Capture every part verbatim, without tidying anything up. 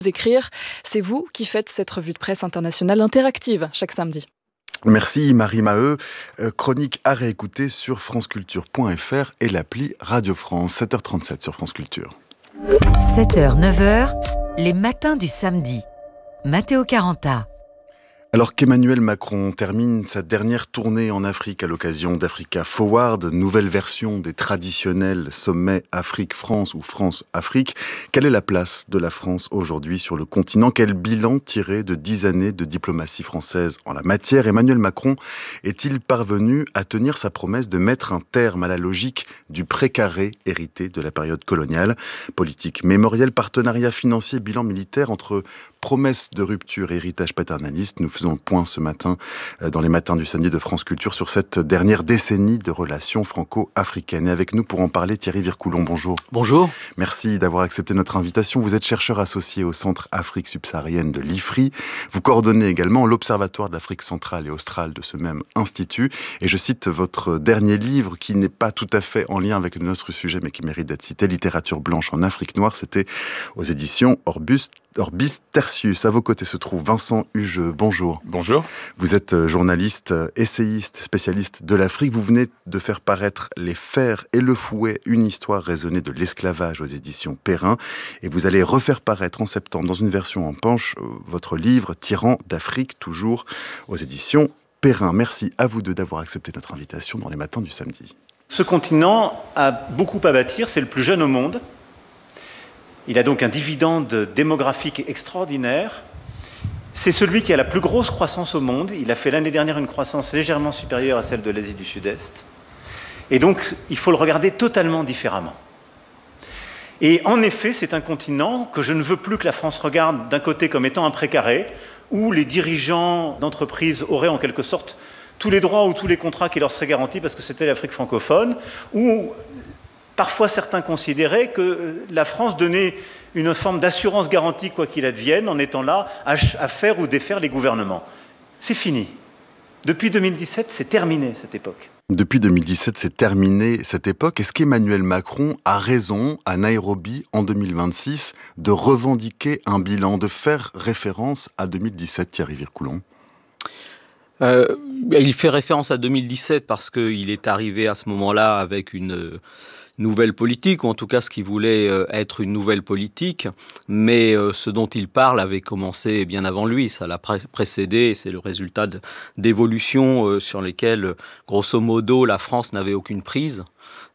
Écrire, c'est vous qui faites cette revue de presse internationale interactive chaque samedi. Merci Marie Maheu. Euh, chronique à réécouter sur franceculture point f r et l'appli Radio France. sept heures trente-sept sur France Culture. sept heures, neuf heures, les matins du samedi. Matteo Caranta. Alors qu'Emmanuel Macron termine sa dernière tournée en Afrique à l'occasion d'Africa Forward, nouvelle version des traditionnels sommets Afrique-France ou France-Afrique, quelle est la place de la France aujourd'hui sur le continent ? Quel bilan tiré de dix années de diplomatie française en la matière ? Emmanuel Macron est-il parvenu à tenir sa promesse de mettre un terme à la logique du précaré hérité de la période coloniale ? Politique mémorielle, partenariat financier, bilan militaire, entre promesses de rupture et héritage paternaliste. Nous faisons le point ce matin dans les matins du samedi de France Culture sur cette dernière décennie de relations franco-africaines. Et avec nous pour en parler, Thierry Vircoulon, bonjour. Bonjour. Merci d'avoir accepté notre invitation. Vous êtes chercheur associé au Centre Afrique subsaharienne de l'I F R I. Vous coordonnez également l'Observatoire de l'Afrique centrale et australe de ce même institut. Et je cite votre dernier livre qui n'est pas tout à fait en lien avec notre sujet mais qui mérite d'être cité, Littérature blanche en Afrique noire. C'était aux éditions Orbus Orbis Tertius. À vos côtés se trouve Vincent Hugeux. Bonjour. Bonjour. Vous êtes journaliste, essayiste, spécialiste de l'Afrique. Vous venez de faire paraître Les Fers et le Fouet, une histoire raisonnée de l'esclavage aux éditions Perrin. Et vous allez refaire paraître en septembre, dans une version en penche, votre livre Tyran d'Afrique, toujours aux éditions Perrin. Merci à vous deux d'avoir accepté notre invitation dans les matins du samedi. Ce continent a beaucoup à bâtir, c'est le plus jeune au monde. Il a donc un dividende démographique extraordinaire. C'est celui qui a la plus grosse croissance au monde. Il a fait l'année dernière une croissance légèrement supérieure à celle de l'Asie du Sud-Est. Et donc, il faut le regarder totalement différemment. Et en effet, c'est un continent que je ne veux plus que la France regarde d'un côté comme étant un précaré, où les dirigeants d'entreprises auraient en quelque sorte tous les droits ou tous les contrats qui leur seraient garantis parce que c'était l'Afrique francophone, où parfois certains considéraient que la France donnait une forme d'assurance garantie quoi qu'il advienne en étant là à, à faire ou défaire les gouvernements. C'est fini. Depuis deux mille dix-sept, c'est terminé cette époque. Depuis deux mille dix-sept, c'est terminé cette époque. Est-ce qu'Emmanuel Macron a raison, à Nairobi, en deux mille vingt-six, de revendiquer un bilan, de faire référence à deux mille dix-sept, Thierry Vircoulon ? Euh, il fait référence à deux mille dix-sept parce qu'il est arrivé à ce moment-là avec une nouvelle politique, ou en tout cas ce qu'il voulait être une nouvelle politique, mais ce dont il parle avait commencé bien avant lui, ça l'a pré- précédé, et c'est le résultat de, d'évolutions sur lesquelles, grosso modo, la France n'avait aucune prise,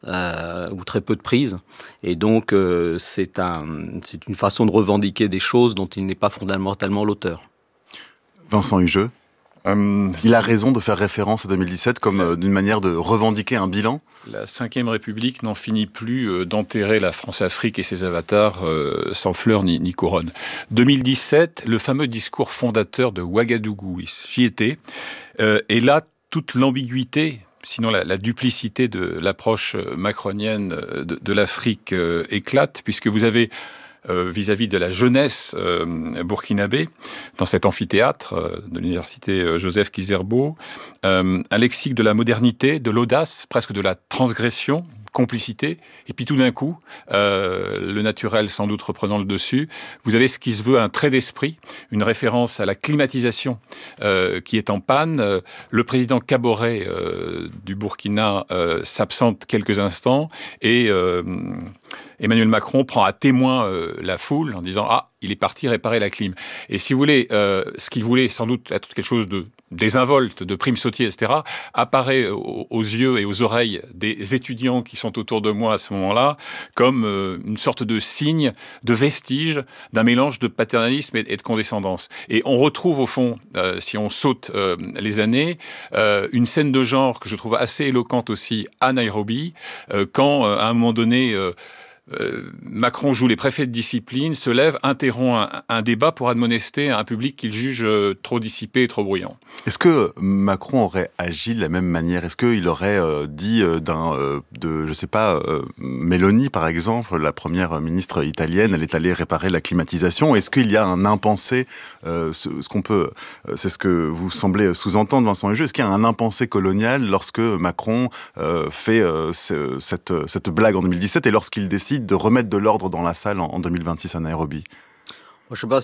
euh, ou très peu de prise, et donc euh, c'est, un, c'est une façon de revendiquer des choses dont il n'est pas fondamentalement l'auteur. Vincent Hugeux. Euh, Il a raison de faire référence à deux mille dix-sept comme euh, d'une manière de revendiquer un bilan ? La cinquième République n'en finit plus euh, d'enterrer la France-Afrique et ses avatars euh, sans fleurs ni, ni couronne. deux mille dix-sept, le fameux discours fondateur de Ouagadougou, j'y étais, euh, et là, toute l'ambiguïté, sinon la, la duplicité de l'approche macronienne de, de l'Afrique euh, éclate, puisque vous avez Euh, vis-à-vis de la jeunesse euh, burkinabé, dans cet amphithéâtre euh, de l'université euh, Joseph Kizerbo, euh, un lexique de la modernité, de l'audace, presque de la transgression, complicité, et puis tout d'un coup, euh, le naturel sans doute reprenant le dessus, vous avez ce qui se veut un trait d'esprit, une référence à la climatisation euh, qui est en panne. Euh, le président Kaboré euh, du Burkina euh, s'absente quelques instants, et euh, Emmanuel Macron prend à témoin euh, la foule en disant « Ah, il est parti réparer la clim ». Et si vous voulez, euh, ce qu'il voulait sans doute être quelque chose de désinvolte, de prime sautier, et cetera, apparaît aux, aux yeux et aux oreilles des étudiants qui sont autour de moi à ce moment-là comme euh, une sorte de signe, de vestige d'un mélange de paternalisme et, et de condescendance. Et on retrouve au fond, euh, si on saute euh, les années, euh, une scène de genre que je trouve assez éloquente aussi à Nairobi, euh, quand euh, à un moment donné... Euh, Euh, Macron joue les préfets de discipline, se lève, interrompt un, un débat pour admonester un public qu'il juge euh, trop dissipé et trop bruyant. Est-ce que Macron aurait agi de la même manière ? Est-ce qu'il aurait euh, dit euh, d'un, euh, de, je sais pas, euh, Meloni par exemple, la première ministre italienne, elle est allée réparer la climatisation. Est-ce qu'il y a un impensé, euh, ce, ce qu'on peut, euh, c'est ce que vous semblez sous-entendre, Vincent Hugeux, est-ce qu'il y a un impensé colonial lorsque Macron euh, fait euh, ce, cette, cette blague en deux mille dix-sept et lorsqu'il décide de remettre de l'ordre dans la salle en deux mille vingt-six à Nairobi ? Je ne sais pas